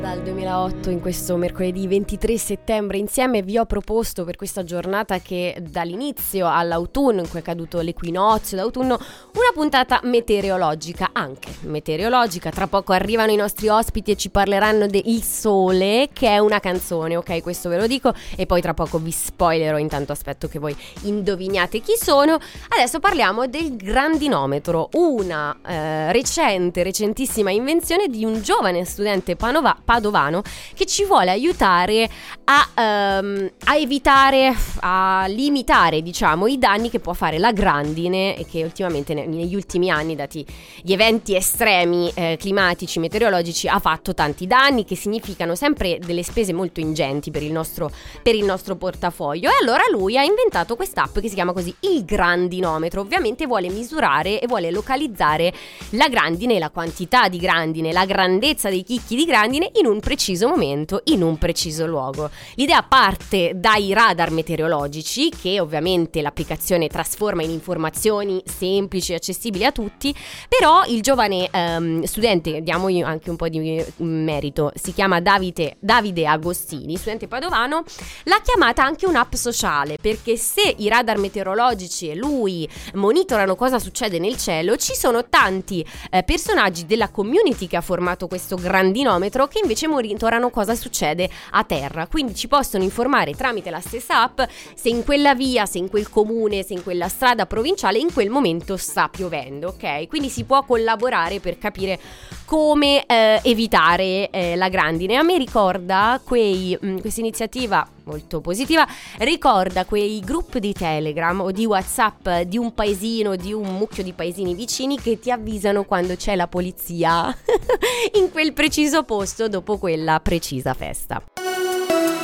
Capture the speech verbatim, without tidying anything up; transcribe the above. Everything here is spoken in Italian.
Dal duemilaotto, in questo mercoledì ventitré settembre, insieme vi ho proposto per questa giornata che dall'inizio all'autunno, in cui è caduto l'equinozio d'autunno, una puntata meteorologica, anche meteorologica. Tra poco arrivano i nostri ospiti e ci parleranno de Il Sole, che è una canzone, ok? Questo ve lo dico, e poi tra poco vi spoilerò, intanto aspetto che voi indoviniate chi sono. Adesso parliamo del grandinometro, una eh, recente, recentissima invenzione di un giovane studente panova padovano che ci vuole aiutare a, um, a evitare, a limitare, diciamo, i danni che può fare la grandine, e che ultimamente ne, negli ultimi anni, dati gli eventi estremi eh, climatici, meteorologici, ha fatto tanti danni, che significano sempre delle spese molto ingenti per il nostro, per il nostro portafoglio. E allora lui ha inventato quest'app che si chiama così, il grandinometro. Ovviamente vuole misurare e vuole localizzare la grandine, la quantità di grandine, la grandezza dei chicchi di grandine in un preciso momento, in un preciso luogo. L'idea parte dai radar meteorologici, che ovviamente l'applicazione trasforma in informazioni semplici e accessibili a tutti, però il giovane um, studente, diamogli anche un po' di merito, si chiama Davide, Davide Agostini, studente padovano, l'ha chiamata anche un'app sociale, perché se i radar meteorologici e lui monitorano cosa succede nel cielo, ci sono tanti eh, personaggi della community che ha formato questo grandinometro che invece monitorano cosa succede a terra, quindi ci possono informare tramite la stessa app se in quella via, se in quel comune, se in quella strada provinciale in quel momento sta piovendo, ok? Quindi si può collaborare per capire come eh, evitare eh, la grandine. A me ricorda quei mh, questa iniziativa molto positiva, ricorda quei gruppi di Telegram o di WhatsApp di un paesino, di un mucchio di paesini vicini che ti avvisano quando c'è la polizia in quel preciso posto dopo quella precisa festa.